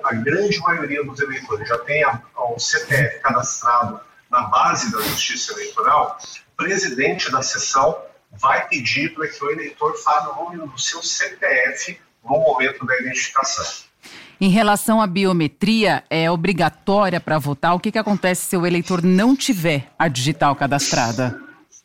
a grande maioria dos eleitores já tem o CPF cadastrado na base da Justiça Eleitoral, o presidente da sessão vai pedir para que o eleitor fale o número do seu CPF no momento da identificação. Em relação à biometria, é obrigatória para votar? O que acontece se o eleitor não tiver a digital cadastrada?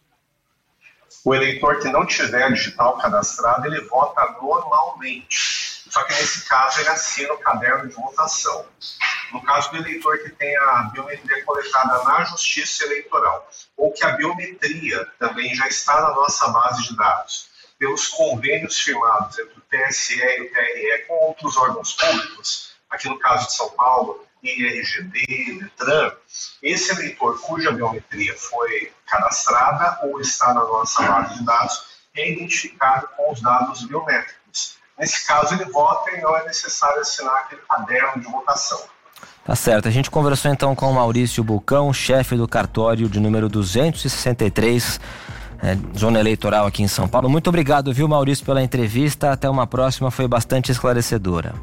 O eleitor que não tiver a digital cadastrada, ele vota normalmente. Só que nesse caso ele assina o caderno de votação. No caso do eleitor que tem a biometria coletada na Justiça Eleitoral, ou que a biometria também já está na nossa base de dados, pelos convênios firmados entre o TSE e o TRE com outros órgãos públicos, aqui no caso de São Paulo, IRGD, Detran, esse eleitor cuja biometria foi cadastrada ou está na nossa base de dados é identificado com os dados biométricos. Nesse caso, ele vota e não é necessário assinar aquele caderno de votação. Tá certo. A gente conversou então com o Maurício Bulcão, chefe do cartório de número 263, Zona Eleitoral aqui em São Paulo. Muito obrigado, viu, Maurício, pela entrevista. Até uma próxima, foi bastante esclarecedora.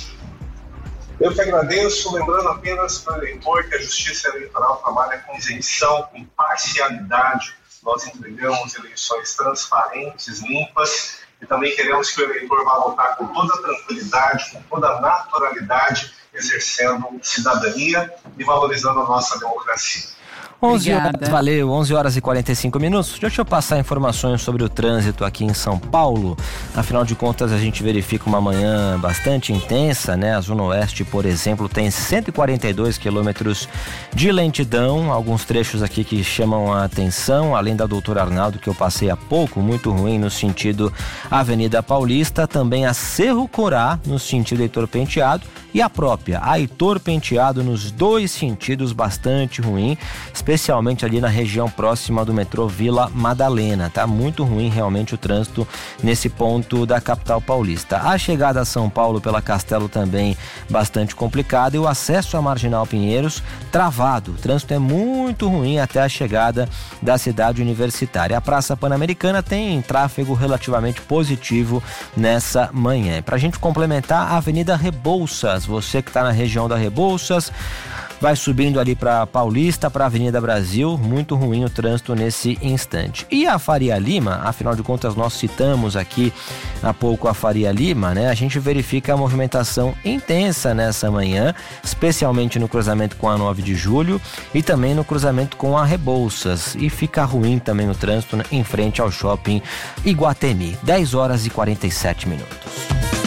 Eu que agradeço, lembrando apenas para o eleitor que a Justiça Eleitoral trabalha com isenção, com imparcialidade. Nós entregamos eleições transparentes, limpas, e também queremos que o eleitor vá votar com toda tranquilidade, com toda naturalidade, exercendo cidadania e valorizando a nossa democracia. 11 horas, valeu, 11 horas e 45 minutos. Deixa eu passar informações sobre o trânsito aqui em São Paulo. Afinal de contas, a gente verifica uma manhã bastante intensa, né? A Zona Oeste, por exemplo, tem 142 quilômetros de lentidão. Alguns trechos aqui que chamam a atenção, além da Doutor Arnaldo, que eu passei há pouco, muito ruim no sentido Avenida Paulista. Também a Cerro Corá, no sentido Heitor Penteado. E a própria Heitor Penteado, nos dois sentidos, bastante ruim, especialmente ali na região próxima do metrô Vila Madalena. Tá muito ruim realmente o trânsito nesse ponto da capital paulista. A chegada a São Paulo pela Castelo também bastante complicada e o acesso à Marginal Pinheiros travado. O trânsito é muito ruim até a chegada da cidade universitária. A Praça Pan-Americana tem tráfego relativamente positivo nessa manhã. Pra gente complementar, a Avenida Rebouças, você que está na região da Rebouças, vai subindo ali para Paulista, para a Avenida Brasil, muito ruim o trânsito nesse instante. E a Faria Lima, afinal de contas nós citamos aqui há pouco a Faria Lima, né? A gente verifica a movimentação intensa nessa manhã, especialmente no cruzamento com a 9 de julho e também no cruzamento com a Rebouças. E fica ruim também o trânsito em frente ao shopping Iguatemi. 10 horas e 47 minutos.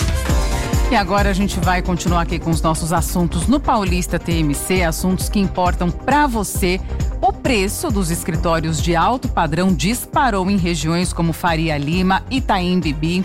E agora a gente vai continuar aqui com os nossos assuntos no Paulista TMC, assuntos que importam para você. O preço dos escritórios de alto padrão disparou em regiões como Faria Lima, Itaim Bibi,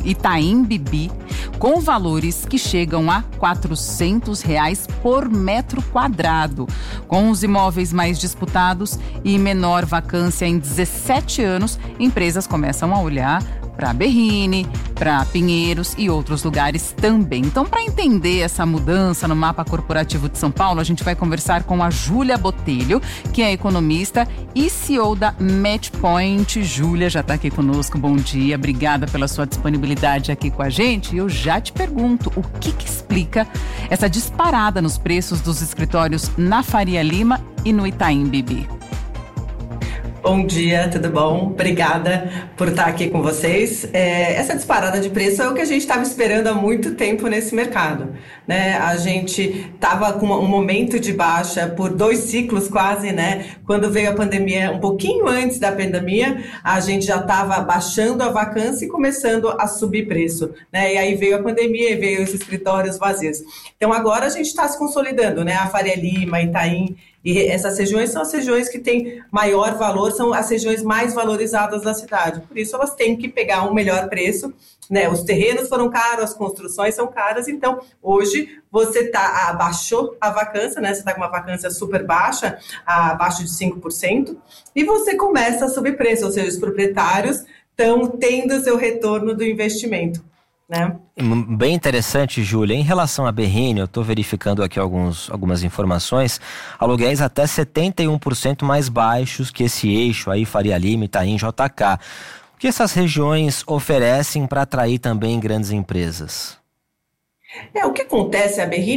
com valores que chegam a R$400 por metro quadrado. Com os imóveis mais disputados e menor vacância em 17 anos, empresas começam a olhar para Berrini, para Pinheiros e outros lugares também. Então, para entender essa mudança no mapa corporativo de São Paulo, a gente vai conversar com a Júlia Botelho, que é economista e CEO da Matchpoint. Júlia já está aqui conosco, bom dia, obrigada pela sua disponibilidade aqui com a gente. E eu já te pergunto, o que explica essa disparada nos preços dos escritórios na Faria Lima e no Itaim Bibi? Bom dia, tudo bom? Obrigada por estar aqui com vocês. Essa disparada de preço é o que a gente estava esperando há muito tempo nesse mercado, né? A gente estava com um momento de baixa por 2 ciclos quase, né? Quando veio a pandemia, um pouquinho antes da pandemia, a gente já estava baixando a vacância e começando a subir preço, né? E aí veio a pandemia e veio os escritórios vazios. Então agora a gente está se consolidando, né? A Faria Lima, Itaim, e essas regiões são as regiões que têm maior valor, são as regiões mais valorizadas da cidade. Por isso, elas têm que pegar um melhor preço, né? Os terrenos foram caros, as construções são caras. Então, hoje, você abaixou a vacância, né? Você está com uma vacância super baixa, abaixo de 5%, e você começa a subir preço, ou seja, os proprietários estão tendo seu retorno do investimento, né? Bem interessante, Júlia. Em relação a Berrini, eu estou verificando aqui algumas informações, aluguéis até 71% mais baixos que esse eixo aí, Faria Lima, Itaim, JK. O que essas regiões oferecem para atrair também grandes empresas? O que acontece, a Berrini